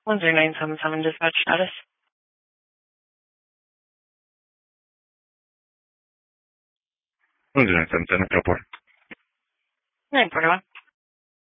10977 dispatch status. 10977, go for it. 941.